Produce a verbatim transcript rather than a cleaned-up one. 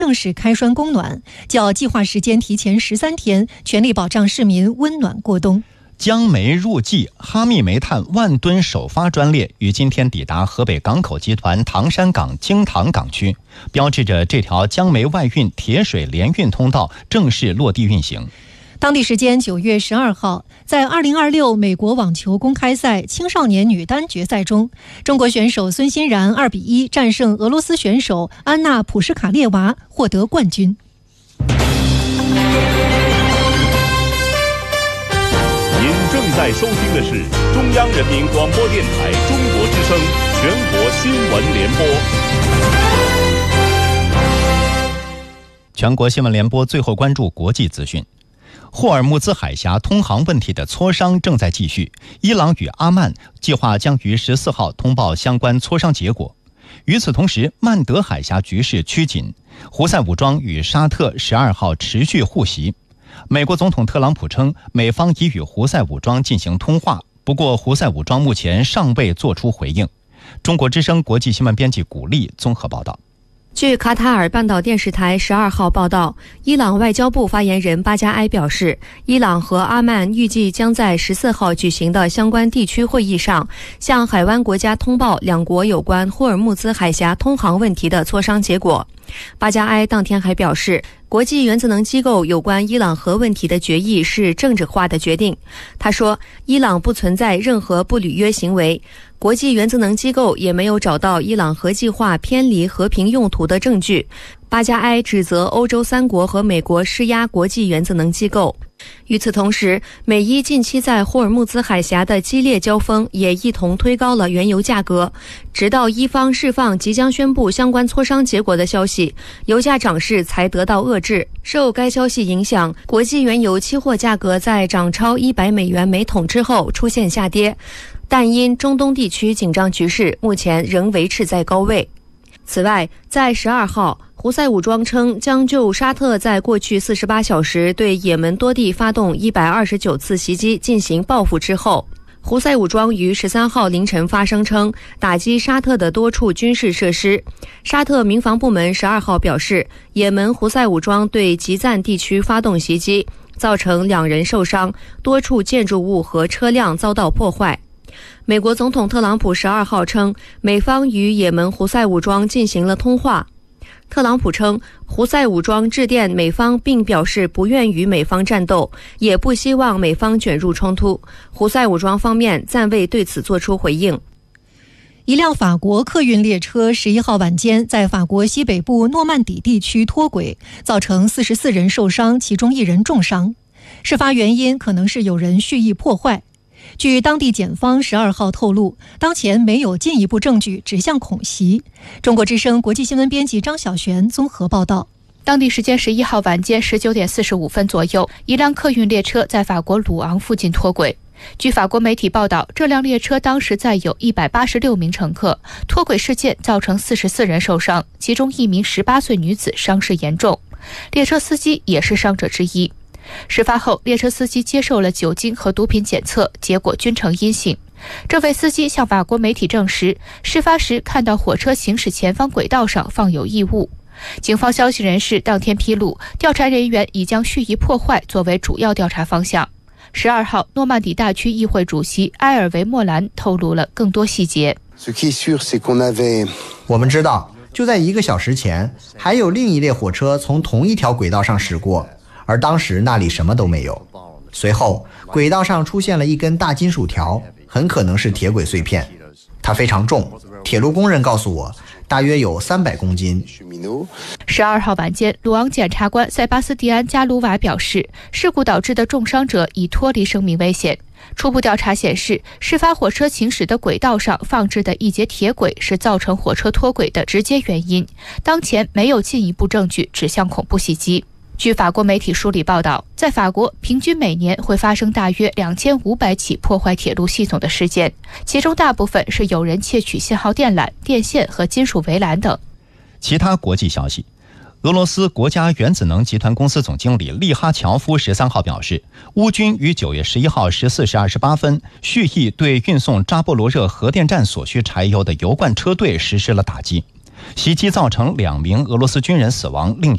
正式开栓供暖，较计划时间提前十三天，全力保障市民温暖过冬。 江煤入冀，哈密煤炭万吨首发专列于今天抵达河北港口集团唐山港京塘港区，标志着这条江煤外运铁水联运通道正式落地运行。 当地时间九月十二号，在二零二六美国网球公开赛青少年女单决赛中，中国选手孙欣然二比一战胜俄罗斯选手安娜普什卡列娃，获得冠军。 您正在收听的是中央人民广播电台中国之声全国新闻联播。 全国新闻联播最后关注国际资讯。霍尔木兹海峡通航问题的磋商正在继续，伊朗与阿曼计划将于十四号通报相关磋商结果。与此同时，曼德海峡局势趋紧，胡塞武装与沙特十二号持续互袭。美国总统特朗普称，美方已与胡塞武装进行通话，不过胡塞武装目前尚未作出回应。中国之声国际新闻编辑古丽综合报道。 据卡塔尔半岛电视台十二号报道，伊朗外交部发言人巴加埃表示，伊朗和阿曼预计将在十四号举行的相关地区会议上，向海湾国家通报两国有关霍尔木兹海峡通航问题的磋商结果。巴加埃当天还表示，国际原子能机构有关伊朗核问题的决议是政治化的决定。他说，伊朗不存在任何不履约行为，国际原子能机构也没有找到伊朗核计划偏离和平用途的证据。巴加埃指责欧洲三国和美国施压国际原子能机构。与此同时，美伊近期在霍尔木兹海峡的激烈交锋也一同推高了原油价格，直到伊方释放即将宣布相关磋商结果的消息，油价涨势才得到遏制。受该消息影响，国际原油期货价格在涨超一百美元每桶之后出现下跌，但因中东地区紧张局势，目前仍维持在高位。此外，在十二号，胡塞武装称将就沙特在过去四十八小时对也门多地发动一百二十九次袭击进行报复之后，胡塞武装于十三号凌晨发声称打击沙特的多处军事设施。沙特民防部门十二号表示，也门胡塞武装对吉赞地区发动袭击，造成两人受伤，多处建筑物和车辆遭到破坏。美国总统特朗普十二号称，美方与也门胡塞武装进行了通话。特朗普称，胡塞武装致电美方，并表示不愿与美方战斗，也不希望美方卷入冲突。胡塞武装方面暂未对此作出回应。 一辆法国客运列车十一号晚间在法国西北部诺曼底地区脱轨，造成四十四人受伤，其中一人重伤。事发原因可能是有人蓄意破坏。据当地检方十二号透露，当前没有进一步证据指向恐袭。中国之声国际新闻编辑张晓璇综合报道。 当地时间十一号晚间十九点四十五分左右，一辆客运列车在法国鲁昂附近脱轨。据法国媒体报道，这辆列车当时载有一百八十六名乘客，脱轨事件造成四十四人受伤，其中一名十八岁女子伤势严重，列车司机也是伤者之一。事发后，列车司机接受了酒精和毒品检测，结果均呈阴性。这位司机向法国媒体证实，事发时看到火车行驶前方轨道上放有异物。警方消息人士当天披露，调查人员已将蓄意破坏作为主要调查方向。十二号，诺曼底大区议会主席埃尔维莫兰透露了更多细节。 我们知道，就在一个小时前，还有另一列火车从同一条轨道上驶过，而当时那里什么都没有。随后，轨道上出现了一根大金属条，很可能是铁轨碎片，它非常重。铁路工人告诉我，大约有三百公斤。 十二号晚间，鲁昂检察官塞巴斯蒂安·加卢瓦表示，事故导致的重伤者已脱离生命危险。初步调查显示，事发火车行驶的轨道上放置的一节铁轨是造成火车脱轨的直接原因。当前没有进一步证据指向恐怖袭击。据法国媒体梳理报道，在法国平均每年会发生大约两千五百起破坏铁路系统的事件，其中大部分是有人窃取信号电缆、电线和金属围栏等。 其他国际消息，俄罗斯国家原子能集团公司总经理利哈乔夫十三号表示，乌军于九月十一号十四时二十八分蓄意对运送扎波罗热核电站所需柴油的油罐车队实施了打击。 袭击造成两名俄罗斯军人死亡，另